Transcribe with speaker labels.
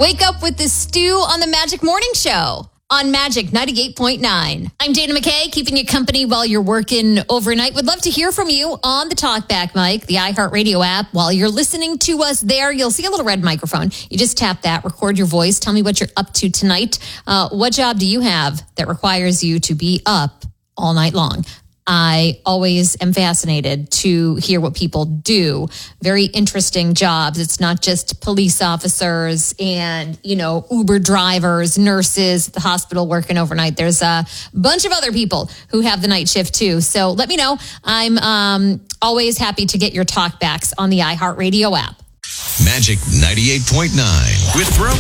Speaker 1: Wake up with the Stu on the Magic Morning Show on Magic 98.9. I'm Dana McKay, keeping you company while you're working overnight. Would love to hear from you on the Talkback mic, the iHeartRadio app. While you're listening to us there, you'll see a little red microphone. You just tap that, record your voice. Tell me what you're up to tonight. What job do you have that requires you to be up all night long? I always am fascinated to hear what people do. Very interesting jobs. It's not just police officers and, Uber drivers, nurses at the hospital working overnight. There's a bunch of other people who have the night shift too. So let me know. I'm always happy to get your talkbacks on the iHeartRadio app.
Speaker 2: Magic 98.9 with Thrill